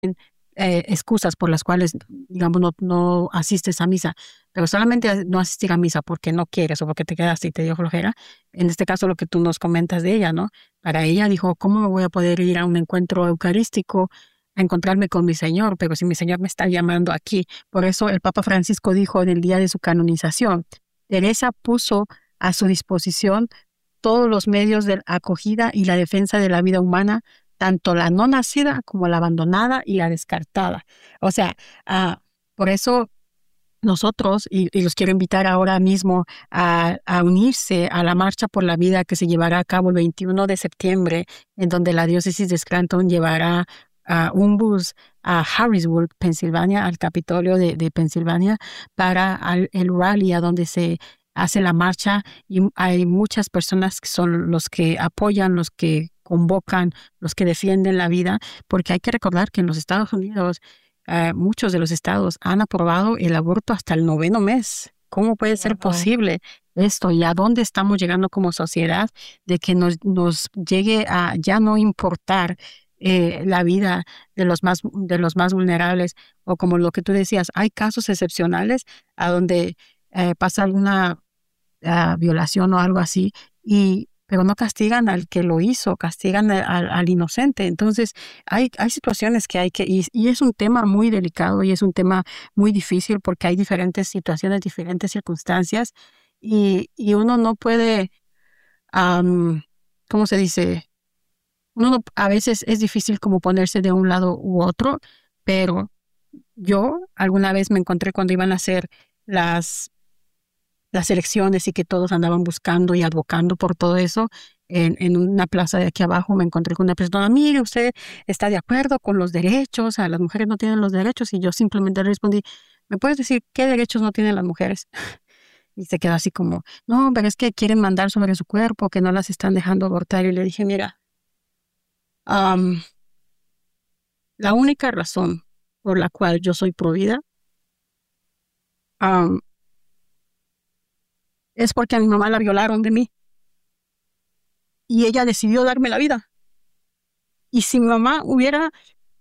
excusas por las cuales, digamos, no asistes a misa, pero solamente no asistir a misa porque no quieres o porque te quedaste y te dio flojera. En este caso, lo que tú nos comentas de ella, ¿no? Para ella dijo, ¿cómo me voy a poder ir a un encuentro eucarístico a encontrarme con mi Señor? Pero si mi Señor me está llamando aquí. Por eso el Papa Francisco dijo en el día de su canonización, Teresa puso a su disposición todos los medios de acogida y la defensa de la vida humana, tanto la no nacida como la abandonada y la descartada. O sea, por eso nosotros, y los quiero invitar ahora mismo a unirse a la Marcha por la Vida que se llevará a cabo el 21 de septiembre, en donde la diócesis de Scranton llevará un bus a Harrisburg, Pensilvania, al Capitolio de Pensilvania, para el rally a donde se hace la marcha, y hay muchas personas que son los que apoyan, los que convocan, los que defienden la vida, porque hay que recordar que en los Estados Unidos muchos de los estados han aprobado el aborto hasta el 9º mes. ¿Cómo puede ser posible esto? ¿Y a dónde estamos llegando como sociedad de que nos llegue a ya no importar la vida de los más vulnerables? O como lo que tú decías, hay casos excepcionales a donde pasa alguna violación o algo así, pero no castigan al que lo hizo, castigan al inocente. Entonces, hay situaciones que hay que, y es un tema muy delicado y es un tema muy difícil porque hay diferentes situaciones, diferentes circunstancias, y uno no puede, ¿cómo se dice? A veces es difícil como ponerse de un lado u otro, pero yo alguna vez me encontré cuando iban a hacer las elecciones y que todos andaban buscando y advocando por todo eso. En una plaza de aquí abajo me encontré con una persona, mire, ¿usted está de acuerdo con los derechos? Las mujeres no tienen los derechos. Y yo simplemente respondí, ¿me puedes decir qué derechos no tienen las mujeres? Y se quedó así como, no, pero es que quieren mandar sobre su cuerpo, que no las están dejando abortar. Y le dije, mira, la única razón por la cual yo soy pro vida es porque a mi mamá la violaron de mí y ella decidió darme la vida. Y si mi mamá hubiera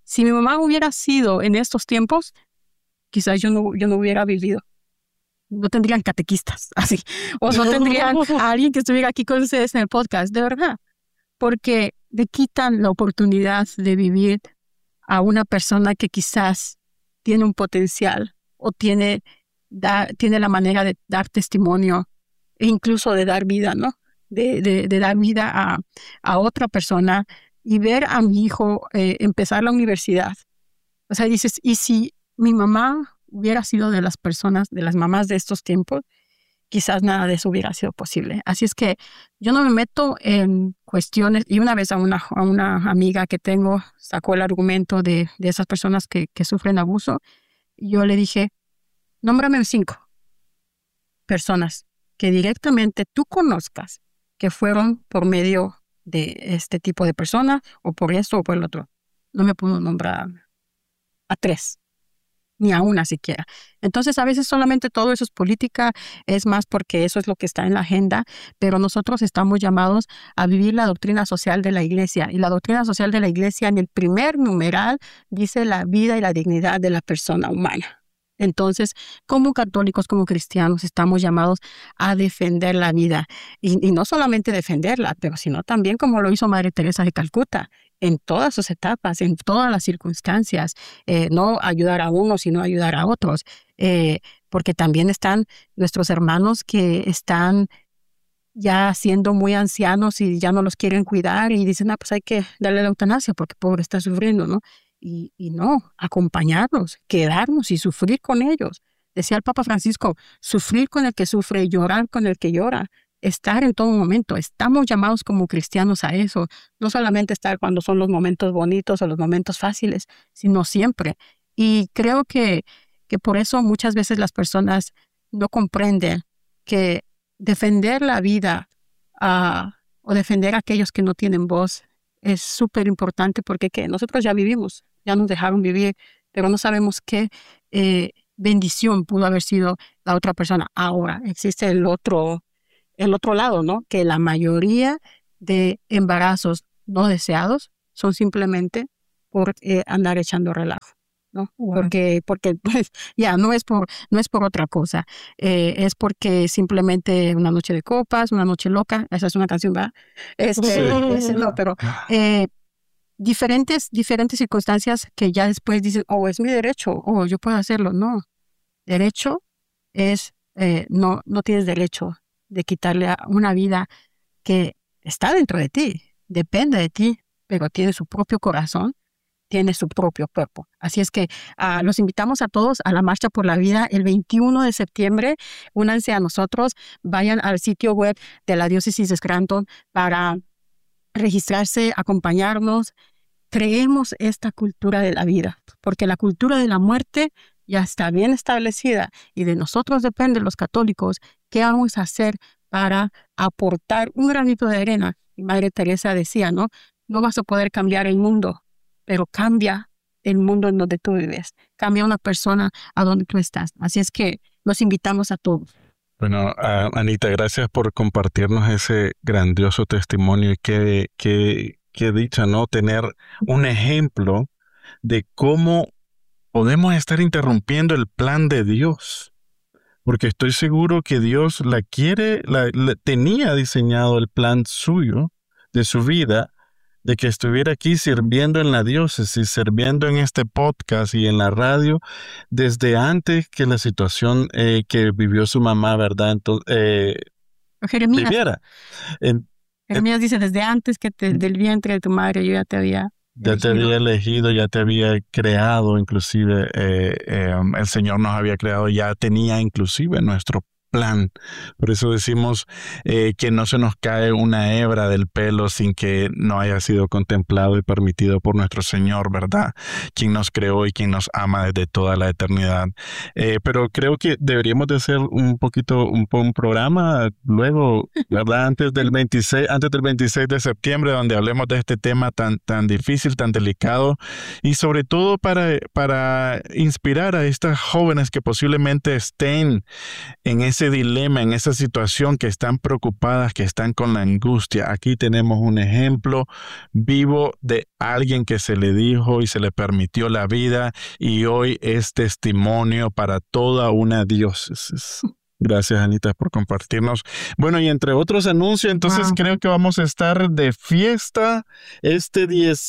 sido en estos tiempos, quizás yo no hubiera vivido. No tendrían catequistas así, o no tendrían a alguien que estuviera aquí con ustedes en el podcast, de verdad, porque le quitan la oportunidad de vivir a una persona que quizás tiene un potencial o tiene la manera de dar testimonio e incluso de dar vida, ¿no? De dar vida a otra persona, y ver a mi hijo empezar la universidad. O sea, dices, ¿y si mi mamá hubiera sido de las personas, de las mamás de estos tiempos? Quizás nada de eso hubiera sido posible. Así es que yo no me meto en cuestiones. Y una vez a una amiga que tengo sacó el argumento de esas personas que sufren abuso. Y yo le dije, nómbrame 5 personas que directamente tú conozcas que fueron por medio de este tipo de persona, o por esto o por el otro. No me puedo nombrar a 3, ni a una siquiera. Entonces, a veces solamente todo eso es política, es más porque eso es lo que está en la agenda, pero nosotros estamos llamados a vivir la doctrina social de la Iglesia. Y la doctrina social de la Iglesia, en el primer numeral, dice la vida y la dignidad de la persona humana. Entonces, como católicos, como cristianos, estamos llamados a defender la vida. Y no solamente defenderla, pero sino también como lo hizo Madre Teresa de Calcuta, en todas sus etapas, en todas las circunstancias, no ayudar a unos, sino ayudar a otros, porque también están nuestros hermanos que están ya siendo muy ancianos y ya no los quieren cuidar y dicen, pues hay que darle la eutanasia porque pobre está sufriendo, ¿no? Y no, acompañarlos, quedarnos y sufrir con ellos. Decía el Papa Francisco, sufrir con el que sufre, llorar con el que llora, estar en todo momento. Estamos llamados como cristianos a eso, no solamente estar cuando son los momentos bonitos o los momentos fáciles, sino siempre. Y creo que por eso muchas veces las personas no comprenden que defender la vida o defender a aquellos que no tienen voz es súper importante, porque nosotros ya vivimos, ya nos dejaron vivir, pero no sabemos qué bendición pudo haber sido la otra persona. Ahora existe el otro lado, ¿no? Que la mayoría de embarazos no deseados son simplemente por andar echando relajo, ¿no? Wow. Porque pues, ya, no es por otra cosa. Es porque simplemente una noche de copas, una noche loca, esa es una canción, ¿verdad? No, pero diferentes circunstancias que ya después dicen, oh, es mi derecho, oh, yo puedo hacerlo. No, derecho es, no tienes derecho de quitarle a una vida que está dentro de ti, depende de ti, pero tiene su propio corazón, tiene su propio cuerpo. Así es que los invitamos a todos a la Marcha por la Vida el 21 de septiembre. Únanse a nosotros, vayan al sitio web de la Diócesis de Scranton para registrarse, acompañarnos. Creemos esta cultura de la vida, porque la cultura de la muerte ya está bien establecida y de nosotros depende, los católicos, qué vamos a hacer para aportar un granito de arena. Y Madre Teresa decía, ¿no? No vas a poder cambiar el mundo, pero cambia el mundo en donde tú vives. Cambia una persona a donde tú estás. Así es que los invitamos a todos. Bueno, Anita, gracias por compartirnos ese grandioso testimonio y qué dicha, ¿no? Tener un ejemplo de cómo podemos estar interrumpiendo el plan de Dios. Porque estoy seguro que Dios la tenía diseñado el plan suyo, de su vida, de que estuviera aquí sirviendo en la diócesis, sirviendo en este podcast y en la radio, desde antes que la situación que vivió su mamá, ¿verdad? Entonces, Jeremías, viviera. Jeremías dice, desde antes que del vientre de tu madre yo ya te había elegido, ya te había creado, inclusive el Señor nos había creado, ya tenía inclusive nuestro plan. Por eso decimos que no se nos cae una hebra del pelo sin que no haya sido contemplado y permitido por nuestro Señor, ¿verdad? Quien nos creó y quien nos ama desde toda la eternidad. Pero creo que deberíamos de hacer un programa luego, ¿verdad? Antes del 26 de septiembre, donde hablemos de este tema tan difícil, tan delicado, y sobre todo para inspirar a estas jóvenes que posiblemente estén en ese dilema, en esa situación, que están preocupadas, que están con la angustia. Aquí tenemos un ejemplo vivo de alguien que se le dijo y se le permitió la vida y hoy es testimonio para toda una diócesis. Gracias, Anita, por compartirnos. Bueno, y entre otros anuncios, entonces creo que vamos a estar de fiesta este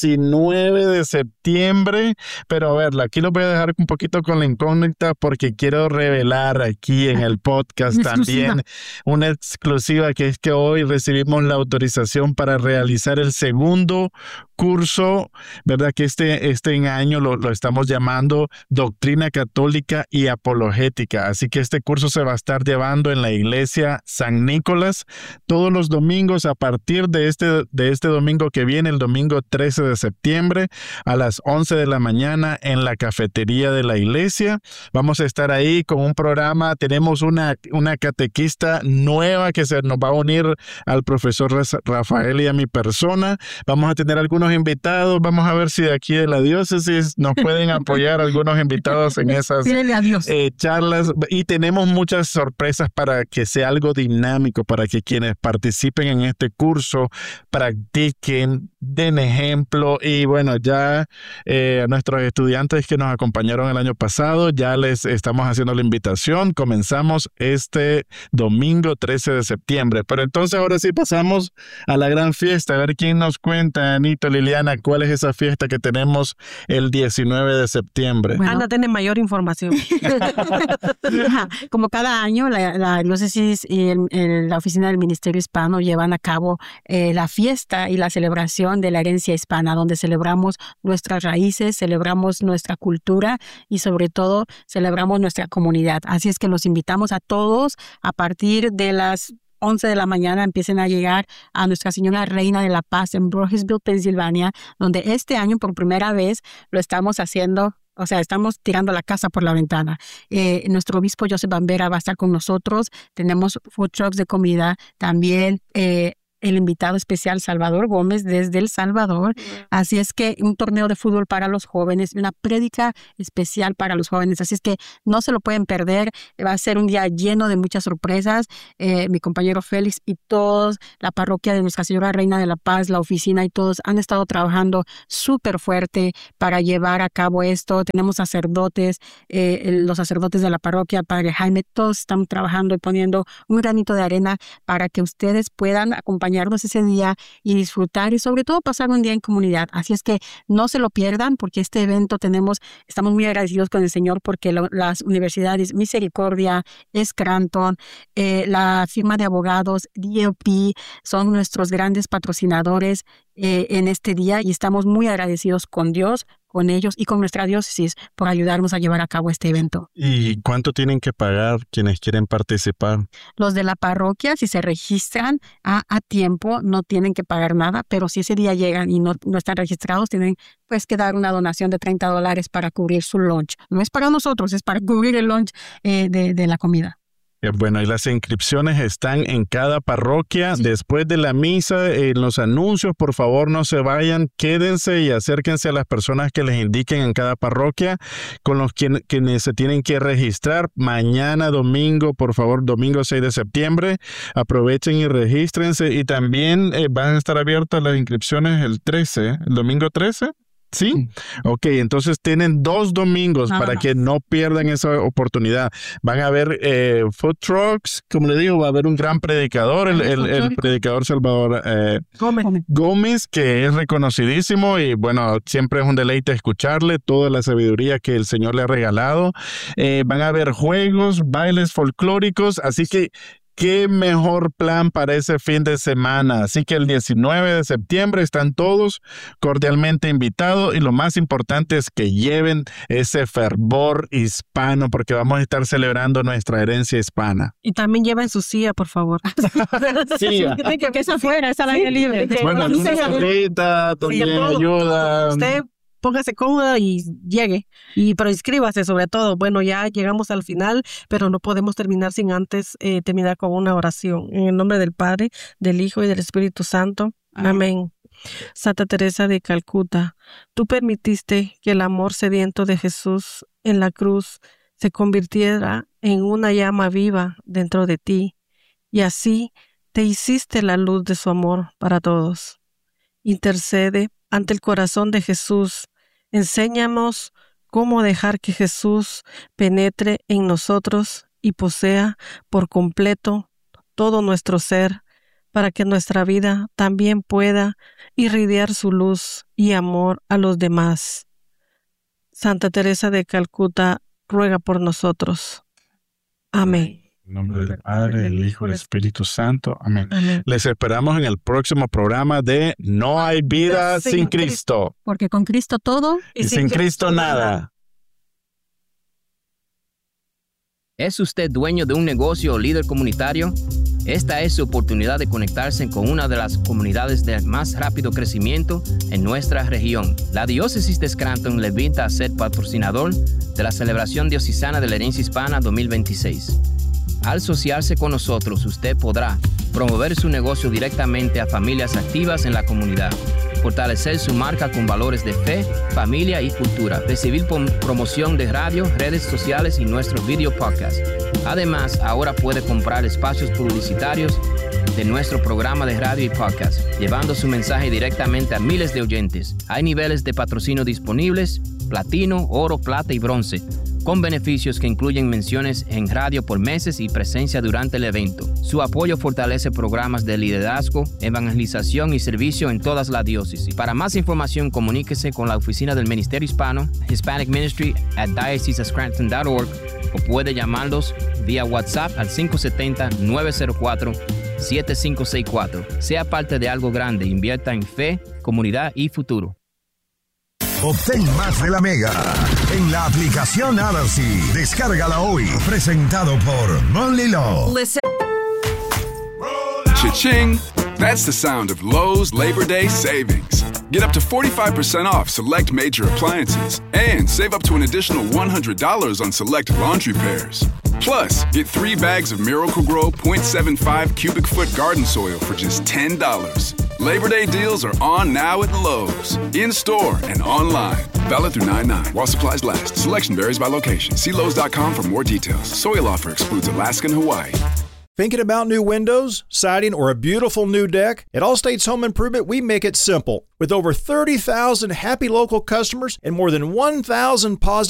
19 de septiembre. Pero a ver, aquí los voy a dejar un poquito con la incógnita porque quiero revelar aquí en el podcast también una exclusiva, que es que hoy recibimos la autorización para realizar el segundo curso, ¿verdad? Que este año lo estamos llamando Doctrina Católica y Apologética. Así que este curso se va a estar llevando en la iglesia San Nicolás todos los domingos a partir de este domingo que viene, el domingo 13 de septiembre a las 11 de la mañana en la cafetería de la iglesia. Vamos a estar ahí con un programa. Tenemos una catequista nueva que se nos va a unir al profesor Rafael y a mi persona. Vamos a tener algunos invitados. Vamos a ver si de aquí de la diócesis nos pueden apoyar algunos invitados en esas charlas. Y tenemos muchas sorpresas para que sea algo dinámico, para que quienes participen en este curso practiquen, den ejemplo. Y bueno, ya a nuestros estudiantes que nos acompañaron el año pasado, ya les estamos haciendo la invitación. Comenzamos este domingo 13 de septiembre. Pero entonces ahora sí pasamos a la gran fiesta. A ver quién nos cuenta, Anita, Liliana, cuál es esa fiesta que tenemos el 19 de septiembre. Bueno. Ana tiene mayor información. Como cada año, la diócesis y la oficina del Ministerio Hispano llevan a cabo la fiesta y la celebración de la herencia hispana, donde celebramos nuestras raíces, celebramos nuestra cultura y sobre todo celebramos nuestra comunidad. Así es que los invitamos a todos a partir de las 11 de la mañana empiecen a llegar a Nuestra Señora Reina de la Paz en Brownsville, Pensilvania, donde este año por primera vez lo estamos haciendo. O sea, estamos tirando la casa por la ventana. Nuestro obispo Joseph Bambera va a estar con nosotros. Tenemos food trucks de comida. También el invitado especial Salvador Gómez desde El Salvador. Así es que un torneo de fútbol para los jóvenes, una prédica especial para los jóvenes. Así es que no se lo pueden perder. Va a ser un día lleno de muchas sorpresas. Mi compañero Félix y todos, la parroquia de Nuestra Señora Reina de la Paz, la oficina y todos han estado trabajando súper fuerte para llevar a cabo esto. Tenemos sacerdotes, los sacerdotes de la parroquia, Padre Jaime, todos están trabajando y poniendo un granito de arena para que ustedes puedan acompañarnos ese día y disfrutar y sobre todo pasar un día en comunidad. Así es que no se lo pierdan, porque este evento estamos muy agradecidos con el Señor, porque las universidades Misericordia, Scranton, la firma de abogados DLP son nuestros grandes patrocinadores en este día, y estamos muy agradecidos con Dios, con ellos y con nuestra diócesis por ayudarnos a llevar a cabo este evento. ¿Y cuánto tienen que pagar quienes quieren participar? Los de la parroquia, si se registran a tiempo, no tienen que pagar nada, pero si ese día llegan y no están registrados, tienen pues que dar una donación de $30 para cubrir su lunch. No es para nosotros, es para cubrir el lunch de la comida. Bueno, y las inscripciones están en cada parroquia. Sí. Después de la misa, en los anuncios, por favor, no se vayan, quédense y acérquense a las personas que les indiquen en cada parroquia con los quienes se tienen que registrar. Mañana, domingo, por favor, domingo 6 de septiembre, aprovechen y regístrense. Y también van a estar abiertas las inscripciones el domingo 13. ¿Sí? Ok, entonces tienen 2 domingos para que no pierdan esa oportunidad. Van a haber food trucks, como le digo, va a haber un gran predicador, el predicador Salvador Gómez, que es reconocidísimo y bueno, siempre es un deleite escucharle toda la sabiduría que el Señor le ha regalado. Van a haber juegos, bailes folclóricos, así que qué mejor plan para ese fin de semana. Así que el 19 de septiembre están todos cordialmente invitados y lo más importante es que lleven ese fervor hispano porque vamos a estar celebrando nuestra herencia hispana. Y también lleven su silla, por favor. Silla. Que esa afuera, esa al aire libre. Bueno, una sillita también ayuda. Usted póngase cómoda y llegue, pero inscríbase sobre todo. Bueno, ya llegamos al final, pero no podemos terminar sin antes terminar con una oración. En el nombre del Padre, del Hijo y del Espíritu Santo. Amén. Santa Teresa de Calcuta, tú permitiste que el amor sediento de Jesús en la cruz se convirtiera en una llama viva dentro de ti, y así te hiciste la luz de su amor para todos. Intercede ante el corazón de Jesús. Enséñanos cómo dejar que Jesús penetre en nosotros y posea por completo todo nuestro ser, para que nuestra vida también pueda irradiar su luz y amor a los demás. Santa Teresa de Calcuta ruega por nosotros. Amén. En nombre del Padre, del Hijo y del Espíritu Santo. Amén. Amén. Les esperamos en el próximo programa de No hay vida sin Cristo. Porque con Cristo todo y sin Cristo nada. ¿Es usted dueño de un negocio o líder comunitario? Esta es su oportunidad de conectarse con una de las comunidades de más rápido crecimiento en nuestra región. La Diócesis de Scranton le invita a ser patrocinador de la celebración diocesana de la herencia hispana 2026. Al asociarse con nosotros, usted podrá promover su negocio directamente a familias activas en la comunidad, fortalecer su marca con valores de fe, familia y cultura, recibir promoción de radio, redes sociales y nuestros video podcasts. Además, ahora puede comprar espacios publicitarios de nuestro programa de radio y podcast, llevando su mensaje directamente a miles de oyentes. Hay niveles de patrocinio disponibles: platino, oro, plata y bronce, con beneficios que incluyen menciones en radio por meses y presencia durante el evento. Su apoyo fortalece programas de liderazgo, evangelización y servicio en todas las diócesis. Para más información, comuníquese con la oficina del Ministerio Hispano, Hispanic Ministry at diocesescranton.org, o puede llamarlos vía WhatsApp al 570-904-7564. Sea parte de algo grande, invierta en fe, comunidad y futuro. Obtén más de la Mega en la aplicación Odyssey. Descárgala hoy. Presentado por Monly Law. Cha-ching! That's the sound of Lowe's Labor Day savings. Get up to 45% off select major appliances and save up to an additional $100 on select laundry pairs. Plus, get 3 bags of Miracle-Gro 0.75 cubic foot garden soil for just $10. Labor Day deals are on now at Lowe's. In-store and online. Valid through 9/9 while supplies last. Selection varies by location. See Lowe's.com for more details. Soil offer excludes Alaska and Hawaii. Thinking about new windows, siding, or a beautiful new deck? At Allstate's Home Improvement, we make it simple. With over 30,000 happy local customers and more than 1,000 positive